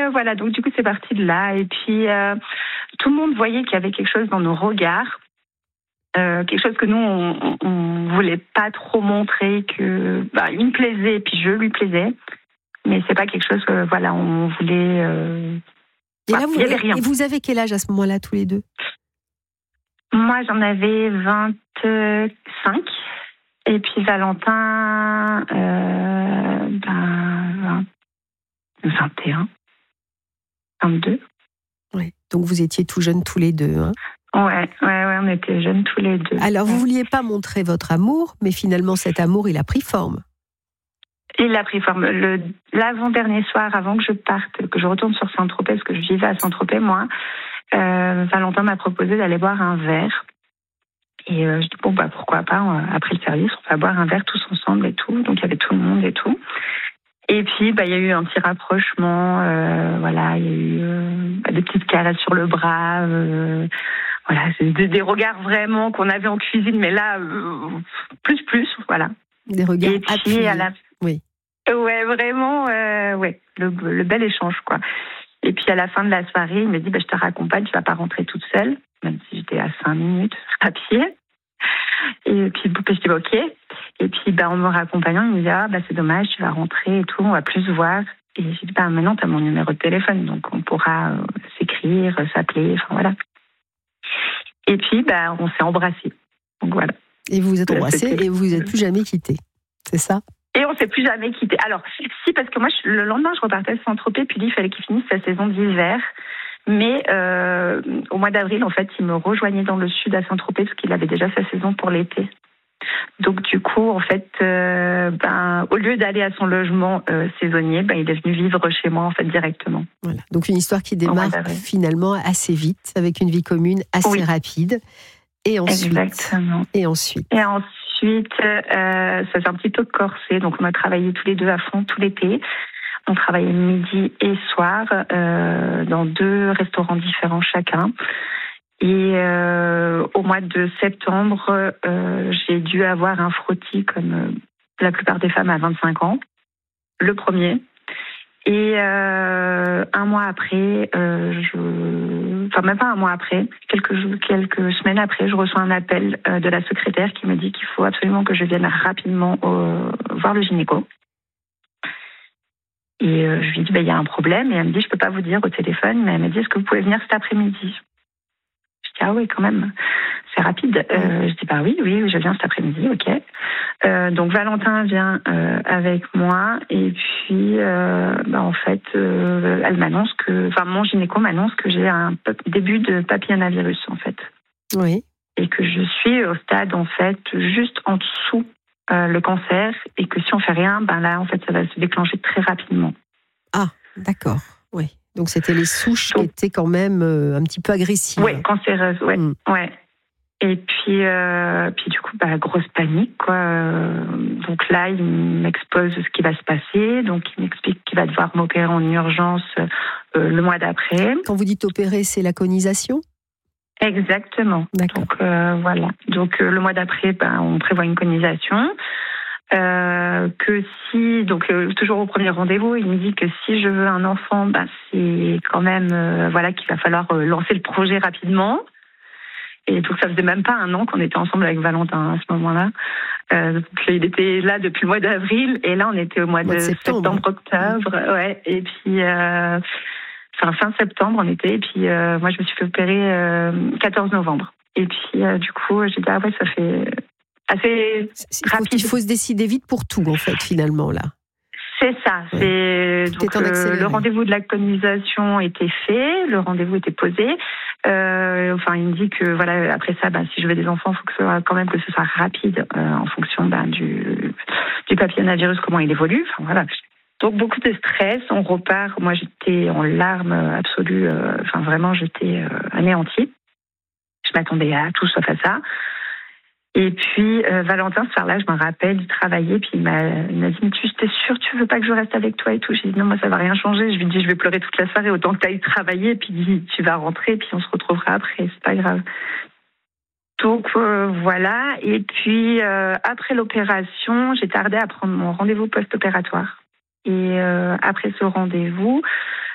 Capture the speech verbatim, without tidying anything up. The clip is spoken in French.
euh, voilà, donc du coup, c'est parti de là. Et puis, euh, tout le monde voyait qu'il y avait quelque chose dans nos regards. Euh, quelque chose que nous, on, on voulait pas trop montrer, que bah, il me plaisait et puis je lui plaisais. Mais c'est pas quelque chose que, voilà, on voulait... Euh, et bah, là, vous, il y avait rien. Et vous avez quel âge à ce moment-là, tous les deux? Moi, j'en avais vingt-cinq. Et puis Valentin, euh, ben, vingt et un, vingt-deux. Oui. Donc vous étiez tout jeunes tous les deux. Hein. Ouais, ouais, ouais, on était jeunes tous les deux. Alors vous ouais. vouliez pas montrer votre amour, mais finalement cet amour, il a pris forme. Il a pris forme. Le, l'avant-dernier soir, avant que je parte, que je retourne sur Saint-Tropez, parce que je vivais à Saint-Tropez, moi, euh, Valentin m'a proposé d'aller boire un verre. Et euh, je dis, bon, bah, pourquoi pas, après le service, on va boire un verre tous ensemble et tout. Donc, il y avait tout le monde et tout. Et puis, bah, il y a eu un petit rapprochement, euh, voilà, il y a eu euh, des petites caresses sur le bras, euh, voilà, c'est des, des regards vraiment qu'on avait en cuisine, mais là, euh, plus, plus, voilà. Des regards et puis, appuyés. à la... Oui. Ouais, vraiment, euh, ouais, le, le bel échange, quoi. Et puis, à la fin de la soirée, il me dit, bah, je te raccompagne, tu vas pas rentrer toute seule, même si j'étais à cinq minutes à pied. Et puis, je dis, bah, ok. Et puis, bah, en me raccompagnant, il me dit, ah, bah, c'est dommage, tu vas rentrer et tout, on va plus se voir. Et j'ai dit, bah, maintenant, tu as mon numéro de téléphone, donc on pourra euh, s'écrire, s'appeler, enfin, voilà. Et puis, bah, on s'est embrassés. Donc, voilà. Et vous vous êtes embrassés et vous vous êtes plus jamais quittés, c'est ça? Et on ne s'est plus jamais quittés. Alors, si, parce que moi, je, le lendemain, je repartais à Saint-Tropez, puis lui, il fallait qu'il finisse sa saison d'hiver. Mais euh, au mois d'avril, en fait, il me rejoignait dans le sud à Saint-Tropez, parce qu'il avait déjà sa saison pour l'été. Donc, du coup, en fait, euh, ben, au lieu d'aller à son logement euh, saisonnier, ben, il est venu vivre chez moi, en fait, directement. Voilà. Donc, une histoire qui démarre finalement assez vite, avec une vie commune assez oui. rapide. Et ensuite, Exactement. Et ensuite Et ensuite, euh, ça s'est un petit peu corsé. Donc, on a travaillé tous les deux à fond tout l'été. On travaillait midi et soir euh, dans deux restaurants différents chacun. Et euh, au mois de septembre, euh, j'ai dû avoir un frottis comme euh, la plupart des femmes à vingt-cinq ans, le premier. Et euh, un mois après, euh, je... enfin même pas un mois après, quelques jours, quelques semaines après, je reçois un appel euh, de la secrétaire qui me dit qu'il faut absolument que je vienne rapidement au... voir le gynéco. Et euh, je lui dis, bah, il y a un problème. Et elle me dit, je peux pas vous dire au téléphone, mais elle me dit, est-ce que vous pouvez venir cet après-midi? Je dis, ah oui, quand même, c'est rapide. Euh, je dis, bah oui, oui, je viens cet après-midi, ok. Euh, donc Valentin vient euh, avec moi et puis, euh, bah, en fait, euh, elle m'annonce que, enfin, mon gynéco m'annonce que j'ai un début de papillomavirus, en fait. Oui. Et que je suis au stade, en fait, juste en dessous euh, le cancer et que si on fait rien, ben là, en fait, ça va se déclencher très rapidement. Ah, d'accord, oui. Donc, c'était les souches Donc, qui étaient quand même euh, un petit peu agressives. Oui, cancéreuses, oui. Mm. Ouais. Et puis, euh, puis du coup, bah, grosse panique, quoi. Donc là, il m'expose ce qui va se passer. Donc, il m'explique qu'il va devoir m'opérer en urgence euh, le mois d'après. Quand vous dites opérer, c'est la conisation ? Exactement. D'accord. Donc, euh, voilà. Donc, euh, le mois d'après, ben, on prévoit une conisation. Euh, que si, donc euh, toujours au premier rendez-vous, il me dit que si je veux un enfant, ben, c'est quand même, euh, voilà, qu'il va falloir euh, lancer le projet rapidement. Et donc, ça faisait même pas un an qu'on était ensemble avec Valentin à ce moment-là. Euh, donc, il était là depuis le mois d'avril. Et là, on était au mois, mois de, de septembre, septembre octobre. Mmh. Ouais. Et puis, euh, enfin, fin septembre, on était. Et puis, euh, moi, je me suis fait opérer euh, quatorze novembre. Et puis, euh, du coup, j'ai dit, ah ouais, ça fait assez il faut, rapide. Il faut se décider vite pour tout, en fait, finalement, là. C'est ça. Ouais. C'est donc euh, le rendez-vous de la conisation était fait, le rendez-vous était posé. Euh, enfin, il me dit que voilà, après ça, bah, si je veux des enfants, il faut que ce soit quand même que ce soit rapide euh, en fonction bah, du du papillomavirus, comment il évolue. Enfin voilà. Donc beaucoup de stress. On repart. Moi, j'étais en larmes absolues. Euh, enfin vraiment, j'étais euh, anéantie. Je m'attendais à tout sauf à ça. Et puis, euh, Valentin, ce soir-là, je me rappelle, il travaillait, puis il m'a, il m'a dit, mais tu es sûre, tu veux pas que je reste avec toi et tout? J'ai dit, non, moi, ça va rien changer. Je lui ai dit, je vais pleurer toute la soirée, autant que tu ailles travailler, puis tu vas rentrer, puis on se retrouvera après, c'est pas grave. Donc, euh, voilà. Et puis, euh, après l'opération, j'ai tardé à prendre mon rendez-vous post-opératoire. Et euh, après ce rendez-vous,